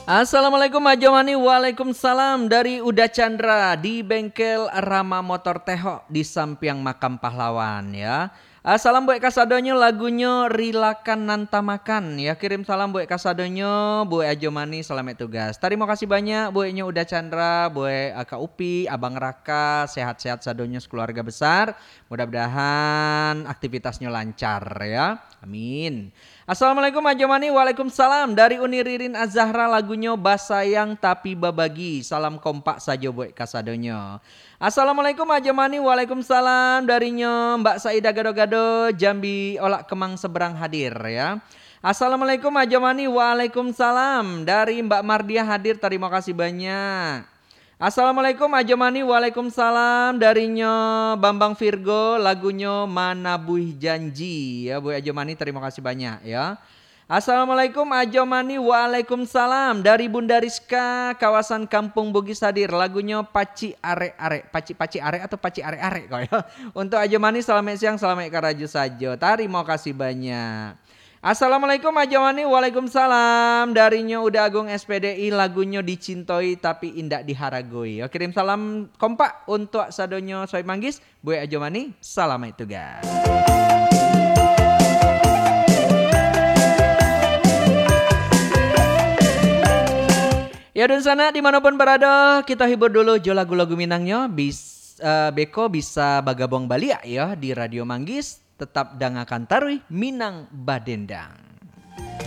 Assalamualaikum Ajamani, waalaikumsalam dari Uda Chandra di bengkel Rama Motor Teho di samping makam pahlawan ya. Salam buat kasadonyo lagunya Rilakan Nantamakan ya. Kirim salam buat kasadonyo buat Ajamani, selamat tugas. Terima kasih banyak buatnya Uda Chandra, buat Kak Upi, Abang Raka, sehat-sehat sadonyo sekeluarga besar. Mudah-mudahan aktivitasnya lancar ya. Amin. Assalamualaikum Ajamani, waalaikumsalam dari Uni Ririn Azahra lagunya Basayang Tapi Babagi. Salam kompak saja buat kasadonyo. Assalamualaikum Ajamani, waalaikumsalam darinya Mbak Saida Gado-Gado Jambi Olak Kemang Seberang hadir ya. Assalamualaikum Ajamani, waalaikumsalam dari Mbak Mardia hadir, terima kasih banyak. Assalamualaikum Ajamani, waalaikumsalam darinya Bambang Virgo lagunya Mana Buih Janji ya Bu Ajamani, terima kasih banyak ya. Assalamualaikum Ajamani, waalaikumsalam dari Bunda Rizka kawasan Kampung Bugis hadir lagunya Paci Are Are, Paci Are atau Paci Are Are kok ya. Untuk Ajamani selamat siang, selamat karaju saja, terima kasih banyak. Assalamualaikum Ajamani, waalaikumsalam darinya Uda Agung SPDI lagunya Dicintoi Tapi Indak Diharagoi. Kirim salam kompak untuk sadonyo Soy Manggis, Bu Ajamani, selamat tugas. Ya dan sana dimanapun berada kita hibur dulu jo lagu-lagu Minangnya. Beko bisa bagabong balia ya di Radio Manggis. Tetap dangakan tarui Minang Badendang.